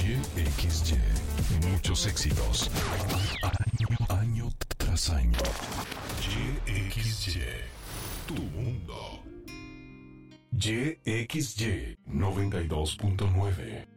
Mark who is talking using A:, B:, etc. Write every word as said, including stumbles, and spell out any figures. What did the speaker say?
A: Y X Y. Muchos éxitos. Año, año tras año. Y X Y. Tu mundo. Y X Y noventa y dos punto nueve.